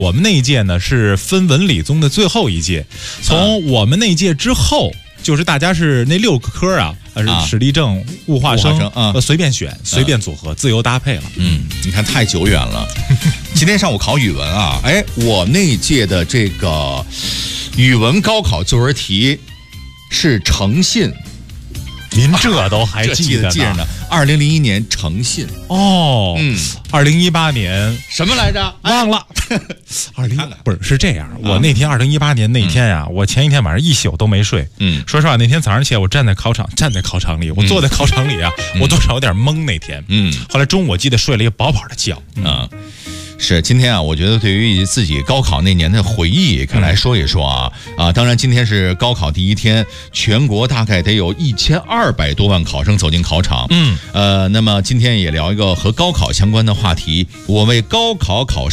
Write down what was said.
我们那一届呢是分文理综的最后一届，从我们那一届之后，就是大家是那6个科啊，史地政、物化生，随便选，随便组合，自由搭配了。 你看太久远了。今天上午考语文啊，我那一届的这个语文高考作文题是诚信。 您这都还记得呢？2001年诚信哦，2018年什么来着？ 忘了。不是这样，我那天2018年那天呀，我前一天晚上一宿都没睡。说实话，那天早上起来，我站在考场里，我坐在考场里啊，我多少有点懵那天。后来中午我记得睡了一个饱饱的觉。 是今天啊，我觉得对于自己高考那年的回忆，可来说一说啊。当然今天是高考第一天，全国大概得有1200多万考生走进考场。那么今天也聊一个和高考相关的话题，我为高考考生